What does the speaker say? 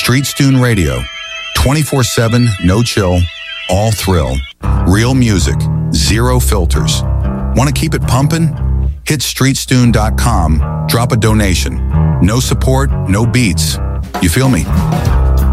Street Stune Radio. 24/7, no chill, all thrill. Real music, zero filters. Want to keep it pumping? Hit streetstune.com, drop a donation. No support, no beats. You feel me?